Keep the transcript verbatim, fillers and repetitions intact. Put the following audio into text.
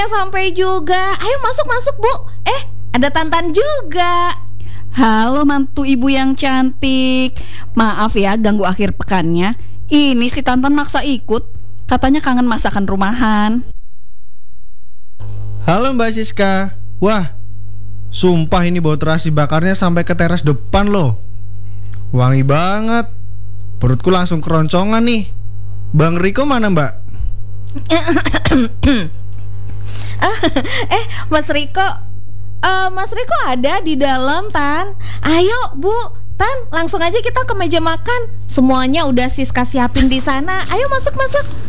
akhirnya sampai juga. Ayo masuk-masuk, Bu. Eh, ada Tantan juga. Halo mantu ibu yang cantik. Maaf ya ganggu akhir pekannya. Ini si Tantan maksa ikut. Katanya kangen masakan rumahan. Halo Mbak Siska. Wah, sumpah ini bau terasi bakarnya sampai ke teras depan loh. Wangi banget. Perutku langsung keroncongan nih. Bang Riko mana Mbak? Eh, Mas Riko, uh, Mas Riko ada di dalam, Tan. Ayo, Bu, Tan, langsung aja kita ke meja makan. Semuanya udah Siska siapin di sana. Ayo masuk-masuk.